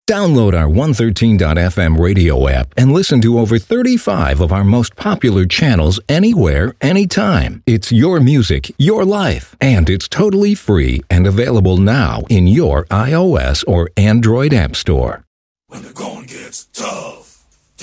Download our 113.fm radio app and listen to over 35 of our most popular channels anywhere, anytime. It's your music, your life, and it's totally free and available now in your iOS or Android app store. When the going gets tough.